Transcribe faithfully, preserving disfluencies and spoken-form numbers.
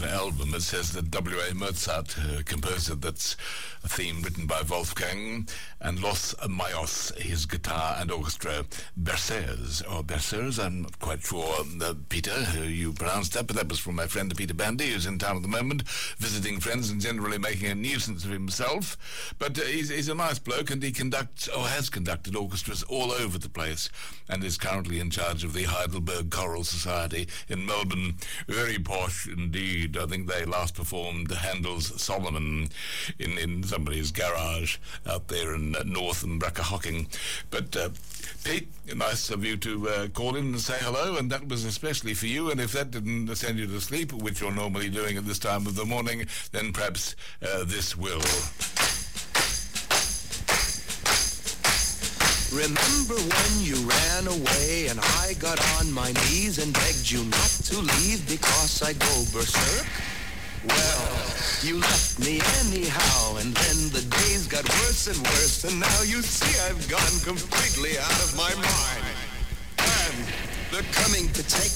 particular album. It says that W A Mozart uh, composed it. That's a theme written by Wolfgang, and Los Mayos, his guitar and orchestra, Berceuse, or Berceuse, I'm not quite sure, uh, Peter, how you pronounced that, but that was from my friend Peter Bandy, who's in town at the moment, visiting friends and generally making a nuisance of himself. But uh, he's, he's a nice bloke, and he conducts, or has conducted orchestras all over the place, and is currently in charge of the Heidelberg Choral Society in Melbourne. Very posh indeed. I think they last performed Handel's Solomon in, in somebody's garage out there in uh, North and Bracahocking. But uh, Pete, nice of you to uh, call in and say hello, and that was especially for you. And if that didn't send you to sleep, which you're normally doing at this time of the morning, then perhaps uh, this will. Remember when you ran away and I got on my knees and begged you not to leave because I'd go berserk? Well, you left me anyhow, and then the days got worse and worse, and now you see I've gone completely out of my mind. And they're coming to take